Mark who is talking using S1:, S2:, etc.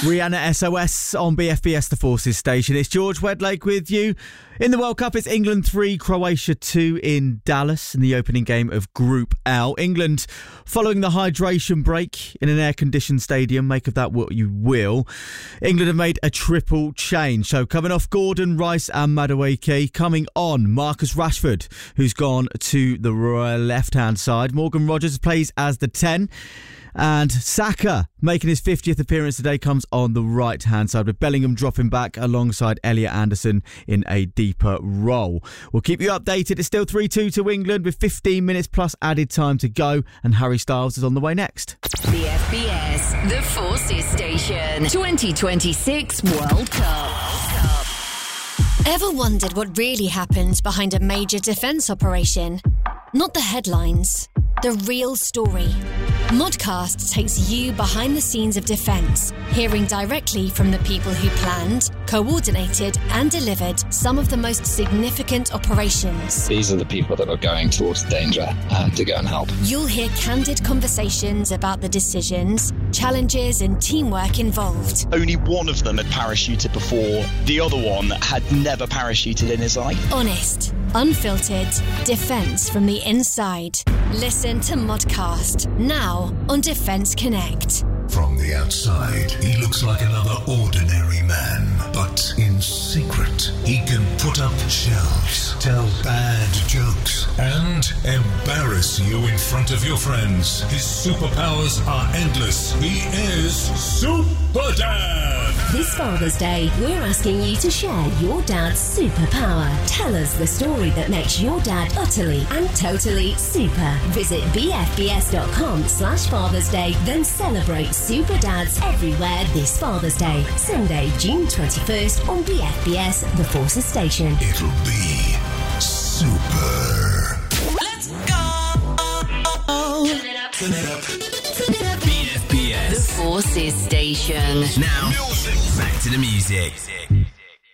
S1: Rihanna SOS on BFBS, the Forces station. It's George Wedlake with you. In the World Cup, it's England 3, Croatia 2 in Dallas in the opening game of Group L. England following the hydration break in an air-conditioned stadium. Make of that what you will. England have made a triple change. So coming off Gordon, Rice and Madueke, coming on Marcus Rashford, who's gone to the left-hand side. Morgan Rogers plays as the 10. And Saka, making his 50th appearance today, comes on the right-hand side, with Bellingham dropping back alongside Elliot Anderson in a deeper role. We'll keep you updated. It's still 3-2 to England with 15 minutes plus added time to go, and Harry Styles is on the way next.
S2: The FBS, the Forces Station, 2026 World Cup.
S3: Ever wondered what really happens behind a major defence operation? Not the headlines, the real story. Modcast takes you behind the scenes of defence, hearing directly from the people who planned, coordinated and delivered some of the most significant operations.
S4: These are the people that are going towards danger to go and help.
S3: You'll hear candid conversations about the decisions, challenges and teamwork involved.
S5: Only one of them had parachuted before. The other one had never parachuted in his life.
S3: Honest, unfiltered, defence from the inside. Listen to Modcast, now on Defence Connect.
S6: From the outside, he looks like another ordinary man. But in secret, he can put up shelves, tell bad jokes, and embarrass you in front of your friends. His superpowers are endless. He is Super Dad!
S7: This Father's Day, we're asking you to share your dad's superpower. Tell us the story that makes your dad utterly and totally super. Visit bfbs.com/Father's Day, then celebrate Super Dads everywhere this Father's Day. Sunday, June 21st on BFBS, the Forces Station.
S6: It'll be super.
S2: Let's go! Turn it up.
S6: Turn it up.
S2: BFBS, the Forces Station.
S8: Now, back to the music.